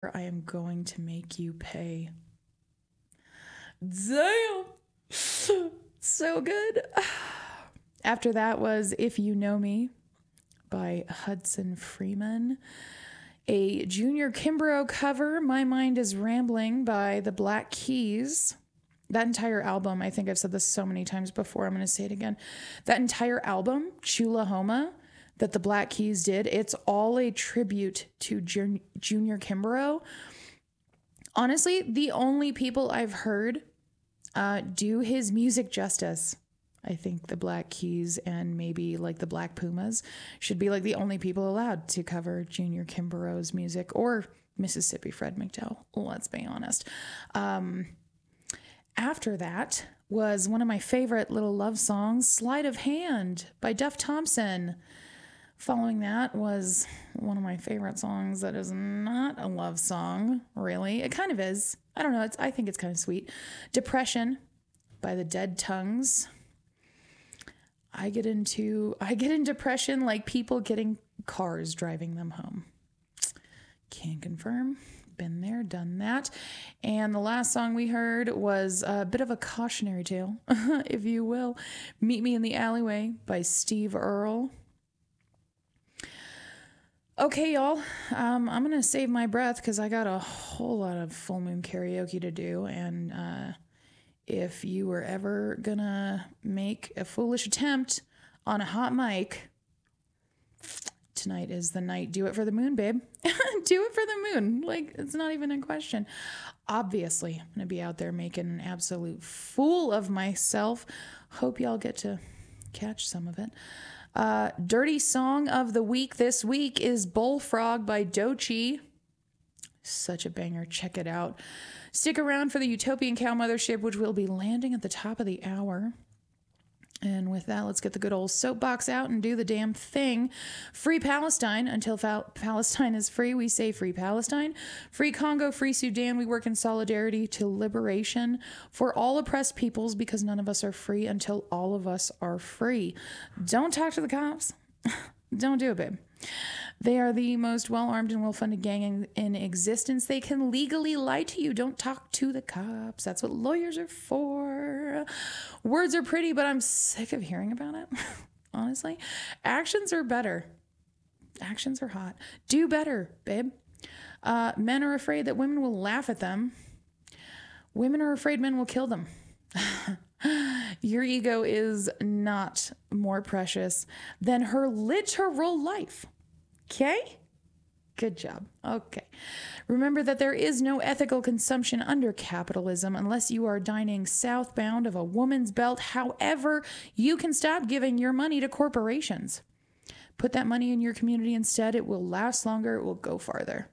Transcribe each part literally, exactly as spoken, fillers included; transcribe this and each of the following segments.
I am going to make you pay. Damn. So good. After that was If You Know Me by Hudson Freeman. A Junior Kimbrough cover, My Mind is Rambling by the Black Keys. That entire album, I think I've said this so many times before, I'm going to say it again. That entire album, Chulahoma, that the Black Keys did, it's all a tribute to Jun- Junior Kimbrough. Honestly, the only people I've heard uh, do his music justice, I think the Black Keys and maybe like the Black Pumas should be like the only people allowed to cover Junior Kimbrough's music, or Mississippi Fred McDowell, let's be honest. Um, after that was one of my favorite little love songs, Sleight of Hand by Duff Thompson. Following that was one of my favorite songs that is not a love song, really. It kind of is. I don't know. It's, I think it's kind of sweet. Depression by the Dead Tongues. I get into I get in depression like people getting cars driving them home. Can't confirm. Been there, done that. And the last song we heard was a bit of a cautionary tale, if you will. Meet Me in the Alleyway by Steve Earle. Okay, y'all, um, I'm going to save my breath because I got a whole lot of full moon karaoke to do. And uh, if you were ever going to make a foolish attempt on a hot mic, tonight is the night. Do it for the moon, babe. Do it for the moon. Like, it's not even a question. Obviously, I'm going to be out there making an absolute fool of myself. Hope y'all get to catch some of it. Uh, dirty song of the week this week is Bullfrog by Doechii. Such a banger. Check it out. Stick around for the Utopian Cow Mothership, which will be landing at the top of the hour. And with that, let's get the good old soapbox out and do the damn thing. Free Palestine. Until Fal- Palestine is free, we say free Palestine. Free Congo, free Sudan. We work in solidarity to liberation for all oppressed peoples, because none of us are free until all of us are free. Don't talk to the cops. Don't do it, babe. They are the most well-armed and well-funded gang in, in existence. They can legally lie to you. Don't talk to the cops. That's what lawyers are for. Words are pretty, but I'm sick of hearing about it. Honestly, actions are better. Actions are hot. Do better, babe. Uh, men are afraid that women will laugh at them. Women are afraid men will kill them. Your ego is not more precious than her literal life. Okay? Good job. Okay. Remember that there is no ethical consumption under capitalism unless you are dining southbound of a woman's belt. However, you can stop giving your money to corporations. Put that money in your community instead. It will last longer. It will go farther.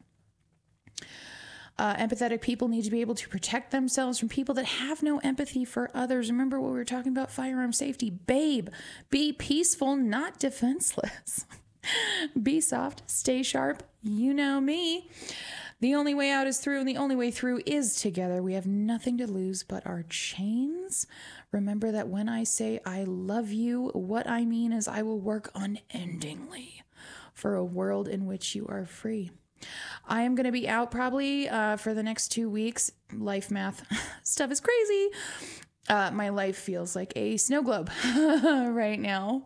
Uh, empathetic people need to be able to protect themselves from people that have no empathy for others. Remember what we were talking about, firearm safety. Babe, be peaceful, not defenseless. Be soft, stay sharp. You know me. The only way out is through, and the only way through is together. We have nothing to lose but our chains. Remember that when I say I love you, what I mean is I will work unendingly for a world in which you are free. I am going to be out probably uh, for the next two weeks. Life math stuff is crazy. Uh, my life feels like a snow globe right now,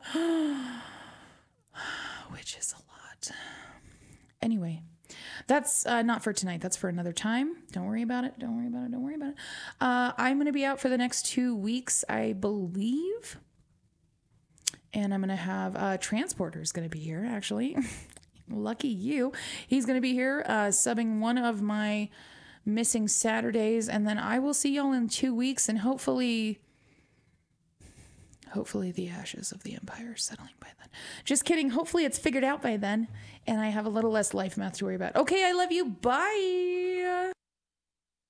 which is a lot. Anyway, that's uh, not for tonight. That's for another time. Don't worry about it. Don't worry about it. Don't worry about it. Uh, I'm going to be out for the next two weeks, I believe. And I'm going to have uh, Transporter's going to be here, actually. Lucky you. He's going to be here uh, subbing one of my missing Saturdays. And then I will see y'all in two weeks. And hopefully, hopefully the ashes of the Empire are settling by then. Just kidding. Hopefully it's figured out by then. And I have a little less life math to worry about. Okay, I love you. Bye.